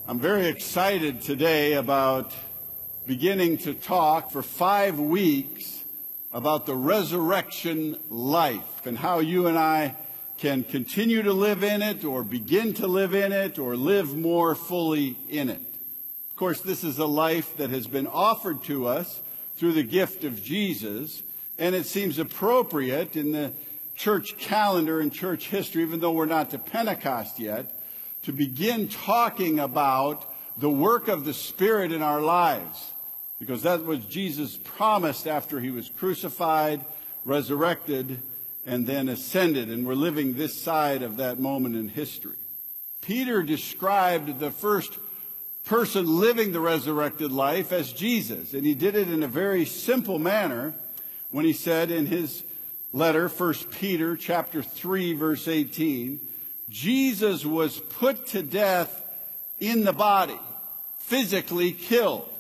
I'm very excited today about beginning to talk for 5 weeks about the resurrection life and how you and I can continue to live in it or begin to live in it or live more fully in it. Of course, this is a life that has been offered to us through the gift of Jesus, and it seems appropriate in the church calendar and church history, even though we're not to Pentecost yet, to begin talking about the work of the Spirit in our lives, because that was Jesus promised after he was crucified, resurrected, and then ascended, and we're living this side of that moment in history. Peter described the first person living the resurrected life as Jesus, and he did it in a very simple manner when he said in his letter, 1 Peter chapter 3, verse 18, Jesus was put to death in the body, physically killed,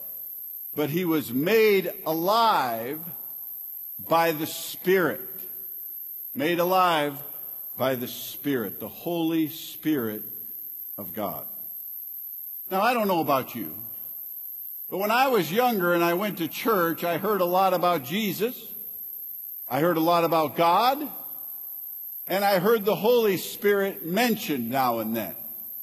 but he was made alive by the Spirit. Made alive by the Spirit, the Holy Spirit of God. Now, I don't know about you, but when I was younger and I went to church, I heard a lot about Jesus. I heard a lot about God. And I heard the Holy Spirit mentioned now and then.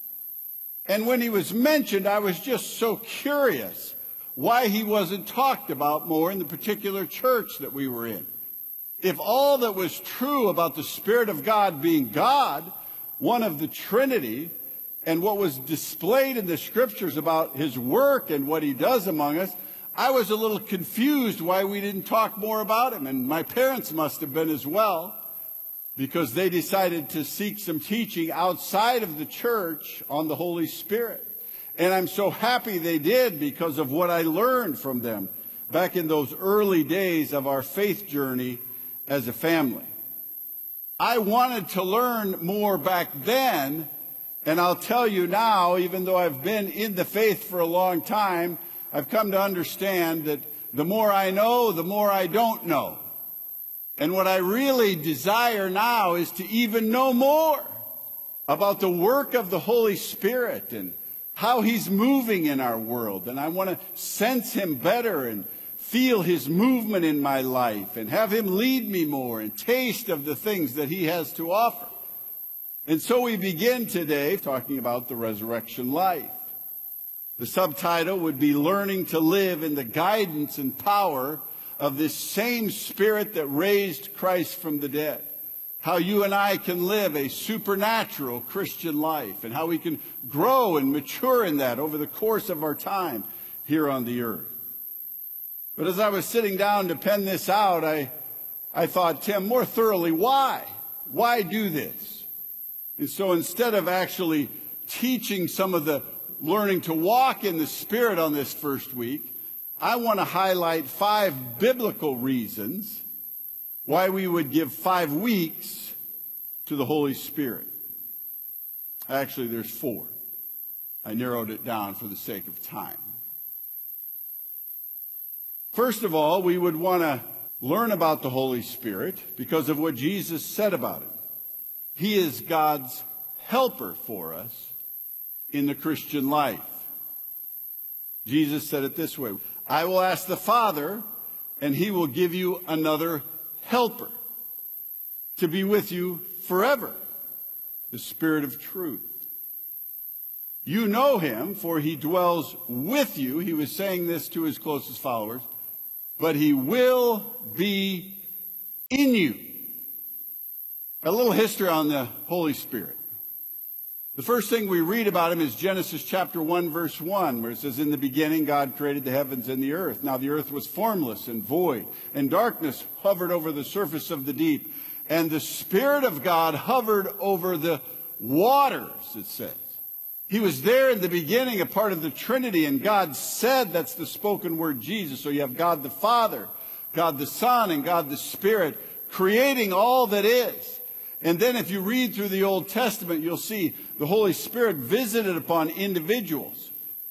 And when he was mentioned, I was just so curious why he wasn't talked about more in the particular church that we were in. If all that was true about the Spirit of God being God, one of the Trinity, and what was displayed in the Scriptures about his work and what he does among us, I was a little confused why we didn't talk more about him. And my parents must have been as well, because they decided to seek some teaching outside of the church on the Holy Spirit. And I'm so happy they did because of what I learned from them back in those early days of our faith journey as a family. I wanted to learn more back then, and I'll tell you now, even though I've been in the faith for a long time, I've come to understand that the more I know, the more I don't know. And what I really desire now is to even know more about the work of the Holy Spirit and how he's moving in our world. And I want to sense him better and feel his movement in my life and have him lead me more and taste of the things that he has to offer. And so we begin today talking about the resurrection life. The subtitle would be Learning to Live in the Guidance and Power of this same Spirit that raised Christ from the dead. How you and I can live a supernatural Christian life and how we can grow and mature in that over the course of our time here on the earth. But as I was sitting down to pen this out, I thought, Tim, more thoroughly, why? Why do this? And so instead of actually teaching some of the learning to walk in the Spirit on this first week, I want to highlight 5 biblical reasons why we would give 5 weeks to the Holy Spirit. Actually, there's 4. I narrowed it down for the sake of time. First of all, we would want to learn about the Holy Spirit because of what Jesus said about him. He is God's helper for us in the Christian life. Jesus said it this way, I will ask the Father, and he will give you another helper to be with you forever, the Spirit of truth. You know him, for he dwells with you. He was saying this to his closest followers, but he will be in you. A little history on the Holy Spirit. The first thing we read about him is Genesis chapter 1, verse 1, where it says, in the beginning, God created the heavens and the earth. Now the earth was formless and void, and darkness hovered over the surface of the deep. And the Spirit of God hovered over the waters, it says. He was there in the beginning, a part of the Trinity, and God said, that's the spoken word Jesus. So you have God the Father, God the Son, and God the Spirit creating all that is. And then if you read through the Old Testament, you'll see the Holy Spirit visited upon individuals.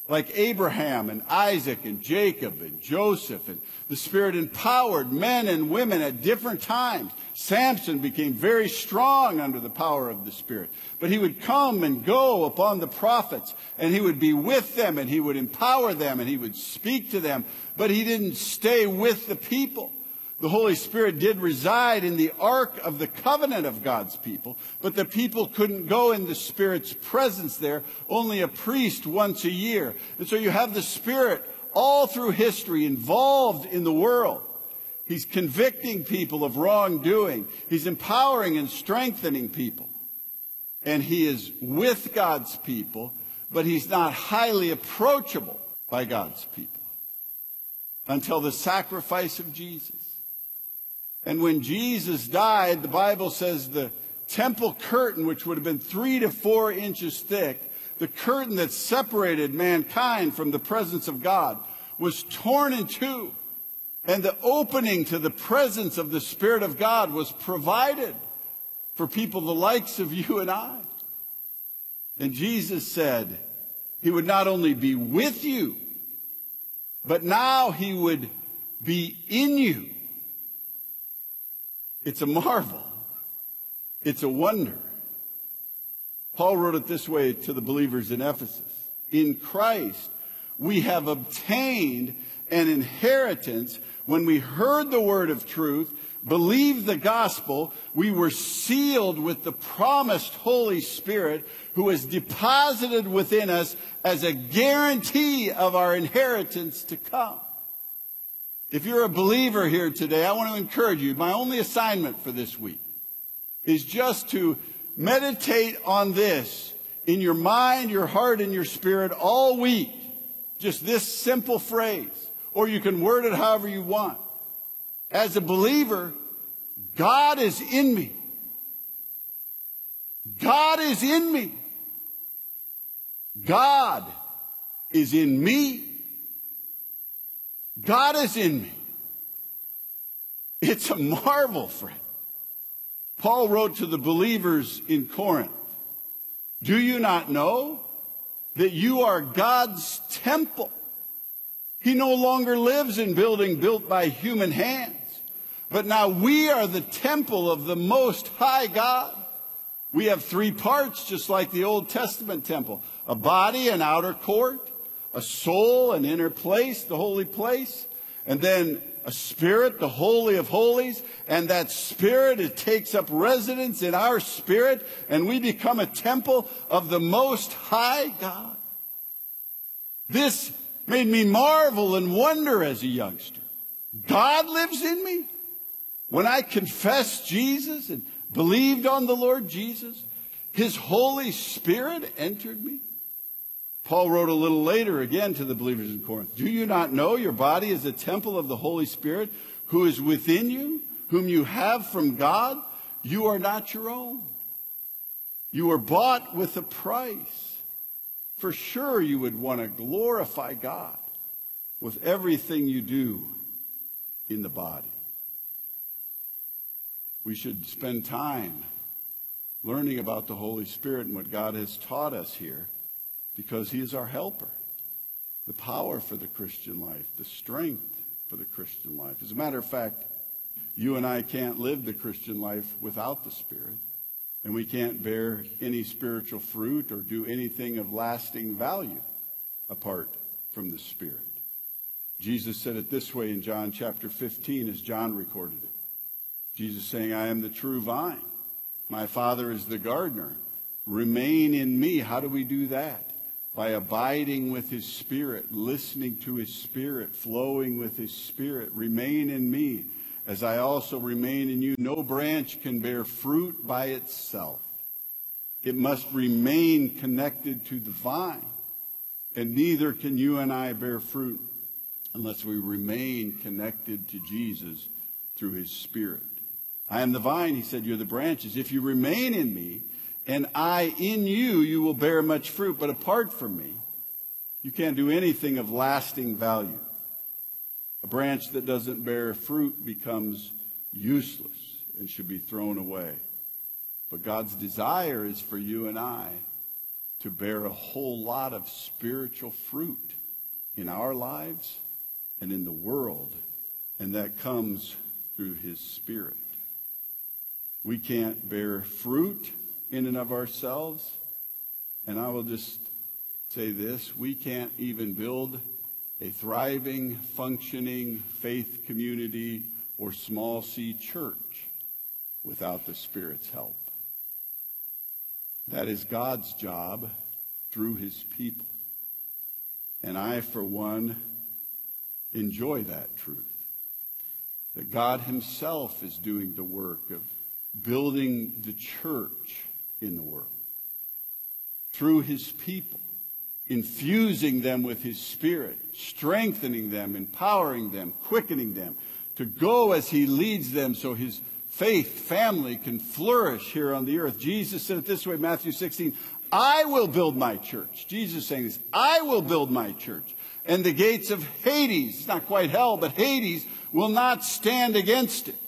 like Abraham and Isaac and Jacob and Joseph. And the Spirit empowered men and women at different times. Samson became very strong under the power of the Spirit. But he would come and go upon the prophets, and he would be with them, and he would empower them, and he would speak to them. But he didn't stay with the people. The Holy Spirit did reside in the Ark of the Covenant of God's people, but the people couldn't go in the Spirit's presence there, only a priest once a year. And so you have the Spirit all through history involved in the world. He's convicting people of wrongdoing. He's empowering and strengthening people. And he is with God's people, but he's not highly approachable by God's people until the sacrifice of Jesus. And when Jesus died, the Bible says the temple curtain, which would have been 3 to 4 inches thick, the curtain that separated mankind from the presence of God, was torn in two. And the opening to the presence of the Spirit of God was provided for people the likes of you and I. And Jesus said he would not only be with you, but now he would be in you. It's a marvel. It's a wonder. Paul wrote it this way to the believers in Ephesus. In Christ, we have obtained an inheritance. When we heard the word of truth, believed the gospel, we were sealed with the promised Holy Spirit, who is deposited within us as a guarantee of our inheritance to come. If you're a believer here today, I want to encourage you. My only assignment for this week is just to meditate on this in your mind, your heart, and your spirit all week. Just this simple phrase. Or you can word it however you want. As a believer, God is in me. God is in me. God is in me. God is in me. It's a marvel, friend. Paul wrote to the believers in Corinth, do you not know that you are God's temple? He no longer lives in building built by human hands, but now we are the temple of the Most High God. We have 3 parts, just like the Old Testament temple: a body, an outer court; a soul, an inner place, the holy place; and then a spirit, the Holy of Holies. And that spirit, it takes up residence in our spirit, and we become a temple of the Most High God. This made me marvel and wonder as a youngster. God lives in me. When I confessed Jesus and believed on the Lord Jesus, his Holy Spirit entered me. Paul wrote a little later again to the believers in Corinth, do you not know your body is a temple of the Holy Spirit who is within you, whom you have from God? You are not your own. You were bought with a price. For sure you would want to glorify God with everything you do in the body. We should spend time learning about the Holy Spirit and what God has taught us here, because he is our helper, the power for the Christian life, the strength for the Christian life. As a matter of fact, you and I can't live the Christian life without the Spirit, and we can't bear any spiritual fruit or do anything of lasting value apart from the Spirit. Jesus said it this way in John chapter 15, as John recorded it. Jesus saying, I am the true vine. My Father is the gardener. Remain in me. How do we do that? By abiding with his Spirit, listening to his Spirit, flowing with his Spirit. Remain in me, as I also remain in you. No branch can bear fruit by itself. It must remain connected to the vine. And neither can you and I bear fruit unless we remain connected to Jesus through his Spirit. I am the vine, he said, you're the branches. If you remain in me, and I in you, you will bear much fruit. But apart from me, you can't do anything of lasting value. A branch that doesn't bear fruit becomes useless and should be thrown away. But God's desire is for you and I to bear a whole lot of spiritual fruit in our lives and in the world, and that comes through his Spirit. We can't bear fruit in and of ourselves, and I will just say this: we can't even build a thriving, functioning faith community or small C church without the Spirit's help. That is God's job through his people. And I, for one, enjoy that truth, that God himself is doing the work of building the church in the world through his people, infusing them with his Spirit, strengthening them, empowering them, quickening them to go as he leads them so his faith family can flourish here on the earth. Jesus said it this way, Matthew 16, I will build my church. Jesus is saying this, I will build my church, and the gates of Hades, it's not quite hell, but Hades, will not stand against it.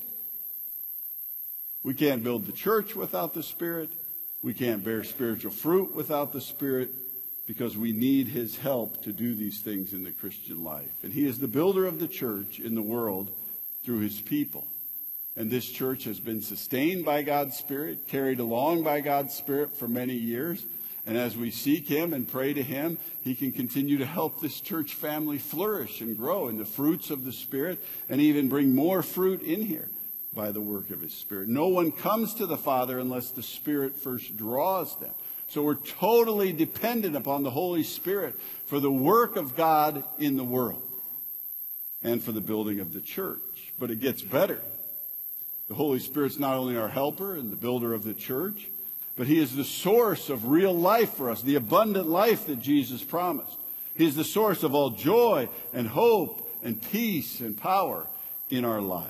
We can't build the church without the Spirit. We can't bear spiritual fruit without the Spirit, because we need his help to do these things in the Christian life. And he is the builder of the church in the world through his people. And this church has been sustained by God's Spirit, carried along by God's Spirit for many years. And as we seek him and pray to him, he can continue to help this church family flourish and grow in the fruits of the Spirit, and even bring more fruit in here by the work of his Spirit. No one comes to the Father unless the Spirit first draws them. So we're totally dependent upon the Holy Spirit for the work of God in the world and for the building of the church. But it gets better. The Holy Spirit's not only our helper and the builder of the church, but he is the source of real life for us, the abundant life that Jesus promised. He is the source of all joy and hope and peace and power in our lives.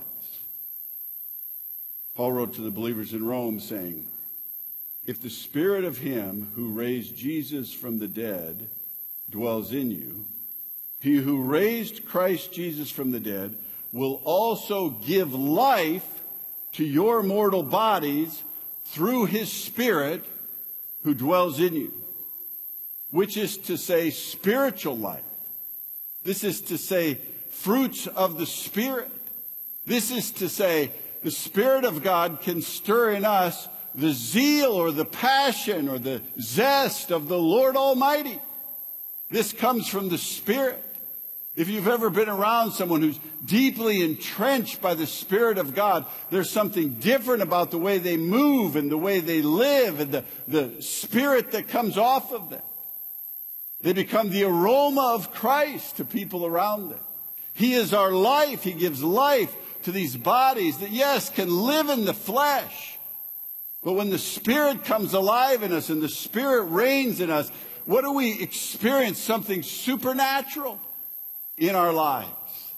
Paul wrote to the believers in Rome saying, if the Spirit of him who raised Jesus from the dead dwells in you, he who raised Christ Jesus from the dead will also give life to your mortal bodies through his Spirit who dwells in you, which is to say spiritual life. This is to say fruits of the Spirit. This is to say the Spirit of God can stir in us the zeal or the passion or the zest of the Lord Almighty. This comes from the Spirit. If you've ever been around someone who's deeply entrenched by the Spirit of God, there's something different about the way they move and the way they live and the Spirit that comes off of them. They become the aroma of Christ to people around them. He is our life. He gives life to these bodies that, yes, can live in the flesh. But when the Spirit comes alive in us and the Spirit reigns in us, what do we experience? Something supernatural in our lives.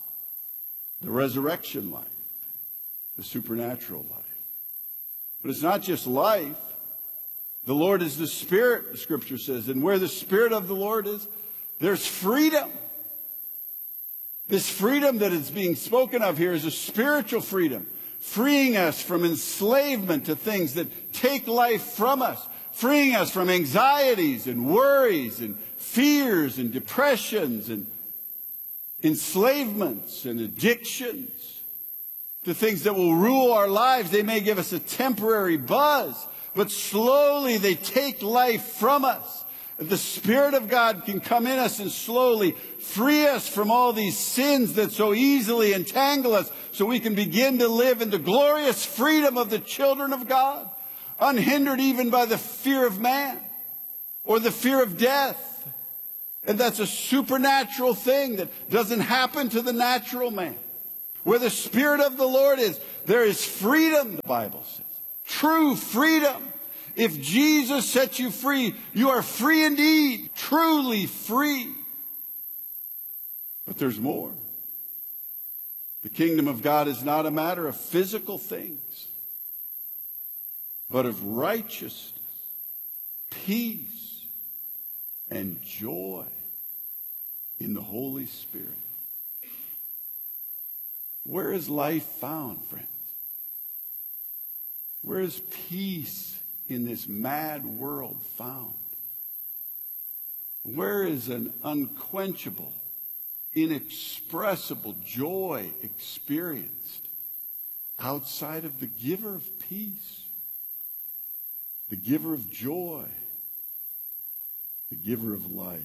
The resurrection life. The supernatural life. But it's not just life. The Lord is the Spirit, the Scripture says. And where the Spirit of the Lord is, there's freedom. This freedom that is being spoken of here is a spiritual freedom, freeing us from enslavement to things that take life from us, freeing us from anxieties and worries and fears and depressions and enslavements and addictions, to things that will rule our lives. They may give us a temporary buzz, but slowly they take life from us. The Spirit of God can come in us and slowly free us from all these sins that so easily entangle us, so we can begin to live in the glorious freedom of the children of God, unhindered even by the fear of man or the fear of death. And that's a supernatural thing that doesn't happen to the natural man. Where the Spirit of the Lord is, there is freedom, the Bible says. True freedom. If Jesus sets you free, you are free indeed, truly free. But there's more. The kingdom of God is not a matter of physical things, but of righteousness, peace, and joy in the Holy Spirit. Where is life found, friends? Where is peace in this mad world found? Where is an unquenchable, inexpressible joy experienced outside of the giver of peace, the giver of joy, the giver of life?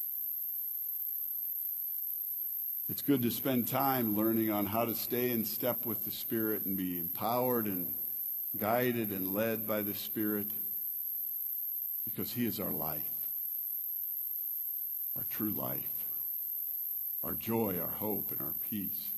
It's good to spend time learning on how to stay in step with the Spirit and be empowered and guided and led by the Spirit, because he is our life, our true life, our joy, our hope, and our peace.